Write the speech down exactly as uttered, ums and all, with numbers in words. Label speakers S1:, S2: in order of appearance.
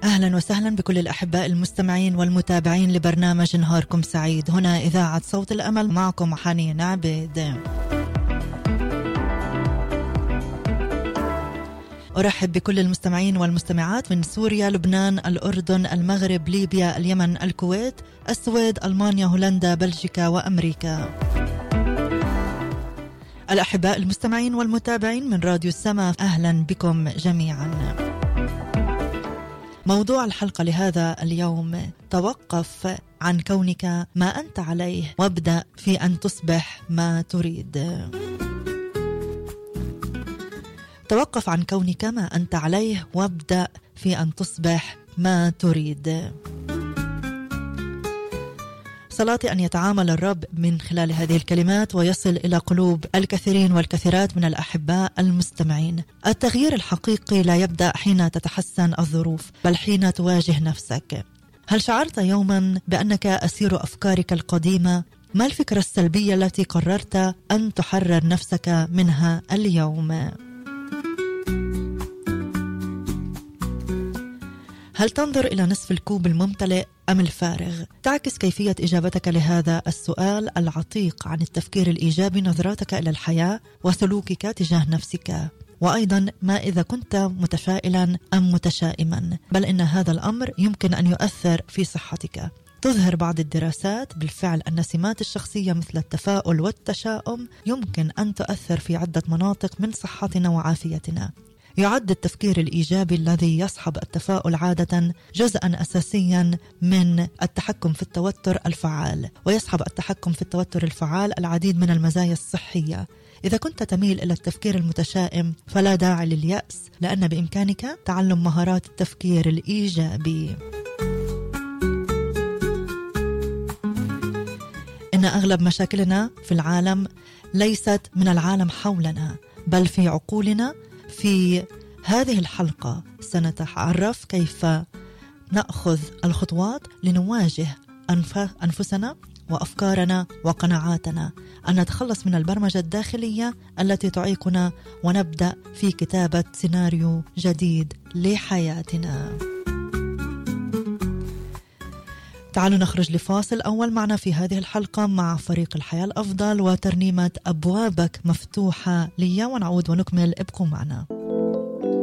S1: أهلا وسهلا بكل الأحباء المستمعين والمتابعين لبرنامج نهاركم سعيد. هنا إذاعة صوت الأمل، معكم حنين عبيد. أرحب بكل المستمعين والمستمعات من سوريا، لبنان، الأردن، المغرب، ليبيا، اليمن، الكويت، السويد، ألمانيا، هولندا، بلجيكا وأمريكا. الأحباء المستمعين والمتابعين من راديو السماء، أهلا بكم جميعا. موضوع الحلقة لهذا اليوم: توقف عن كونك ما أنت عليه وابدأ في أن تصبح ما تريد. توقف عن كونك ما أنت عليه وابدأ في أن تصبح ما تريد. صلاتي أن يتعامل الرب من خلال هذه الكلمات ويصل إلى قلوب الكثيرين والكثيرات من الأحباء المستمعين. التغيير الحقيقي لا يبدأ حين تتحسن الظروف، بل حين تواجه نفسك. هل شعرت يوما بأنك أسير أفكارك القديمة؟ ما الفكرة السلبية التي قررت أن تحرر نفسك منها اليوم؟ هل تنظر إلى نصف الكوب الممتلئ أم الفارغ؟ تعكس كيفية إجابتك لهذا السؤال العتيق عن التفكير الإيجابي نظرتك إلى الحياة وسلوكك تجاه نفسك. وأيضا ما إذا كنت متفائلا أم متشائما، بل إن هذا الأمر يمكن أن يؤثر في صحتك. تظهر بعض الدراسات بالفعل أن سمات الشخصية مثل التفاؤل والتشاؤم يمكن أن تؤثر في عدة مناطق من صحتنا وعافيتنا. يعد التفكير الإيجابي الذي يصحب التفاؤل عادة جزءا أساسيا من التحكم في التوتر الفعال، ويصحب التحكم في التوتر الفعال العديد من المزايا الصحية. إذا كنت تميل إلى التفكير المتشائم فلا داعي لليأس، لأن بإمكانك تعلم مهارات التفكير الإيجابي. إن أغلب مشاكلنا في العالم ليست من العالم حولنا، بل في عقولنا. في هذه الحلقة سنتعرف كيف نأخذ الخطوات لنواجه أنف... أنفسنا وأفكارنا وقناعاتنا، أن نتخلص من البرمجة الداخلية التي تعيقنا، ونبدأ في كتابة سيناريو جديد لحياتنا. تعالوا نخرج لفاصل أول معنا في هذه الحلقة مع فريق الحياة الأفضل وترنيمة أبوابك مفتوحة لي، ونعود ونكمل. ابقوا معنا.